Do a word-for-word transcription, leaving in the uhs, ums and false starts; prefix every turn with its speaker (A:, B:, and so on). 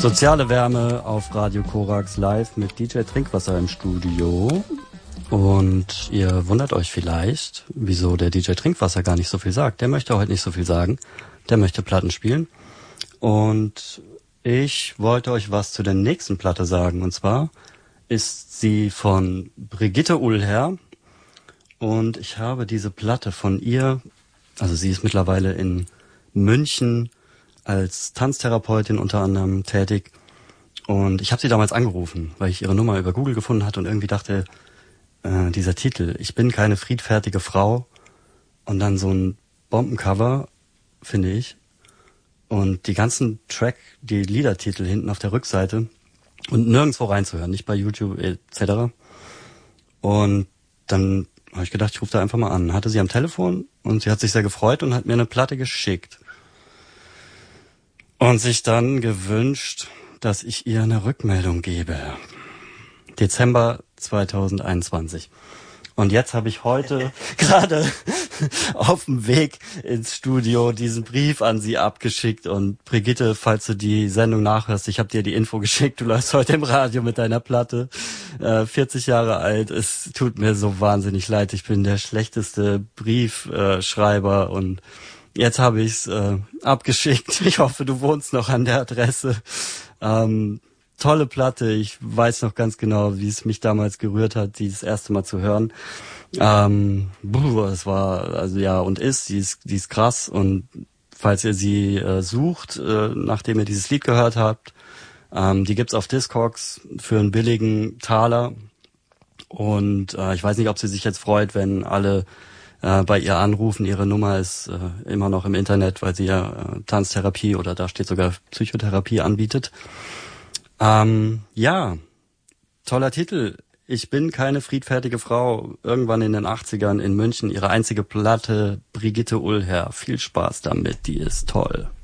A: Soziale Wärme auf Radio Korax live mit D J Trinkwasser im Studio. Und ihr wundert euch vielleicht, wieso der D J Trinkwasser gar nicht so viel sagt. Der möchte heute nicht so viel sagen. Der möchte Platten spielen. Und ich wollte euch was zu der nächsten Platte sagen. Und zwar ist sie von Brigitte Ullher. Und ich habe diese Platte von ihr, also sie ist mittlerweile in München als Tanztherapeutin unter anderem tätig. Und ich habe sie damals angerufen, weil ich ihre Nummer über Google gefunden hatte und irgendwie dachte, äh, dieser Titel, ich bin keine friedfertige Frau, und dann so ein Bombencover, finde ich. Und die ganzen Track, die Liedertitel hinten auf der Rückseite und nirgendwo reinzuhören, nicht bei YouTube et cetera. Und dann habe ich gedacht, ich rufe da einfach mal an. Hatte sie am Telefon und sie hat sich sehr gefreut und hat mir eine Platte geschickt. Und sich dann gewünscht, dass ich ihr eine Rückmeldung gebe. Dezember zweitausendeinundzwanzig. Und jetzt habe ich heute gerade auf dem Weg ins Studio diesen Brief an sie abgeschickt. Und Brigitte, falls du die Sendung nachhörst, ich habe dir die Info geschickt, du läufst heute im Radio mit deiner Platte, äh, vierzig Jahre alt. Es tut mir so wahnsinnig leid, ich bin der schlechteste Briefschreiber äh, und jetzt habe ich es äh, abgeschickt. Ich hoffe, du wohnst noch an der Adresse. Ähm, tolle Platte. Ich weiß noch ganz genau, wie es mich damals gerührt hat, die das erste Mal zu hören. Ähm, buh, es war, also ja, und ist, die ist, die ist krass. Und falls ihr sie äh, sucht, äh, nachdem ihr dieses Lied gehört habt, ähm, die gibt's auf Discogs für einen billigen Taler. Und äh, ich weiß nicht, ob sie sich jetzt freut, wenn alle äh, bei ihr anrufen. Ihre Nummer ist äh, immer noch im Internet, weil sie ja äh, Tanztherapie oder da steht sogar Psychotherapie anbietet. Ähm, ja, toller Titel. Ich bin keine friedfertige Frau. Irgendwann in den achtzigern in München ihre einzige Platte, Brigitte Ullher. Viel Spaß damit, die ist toll.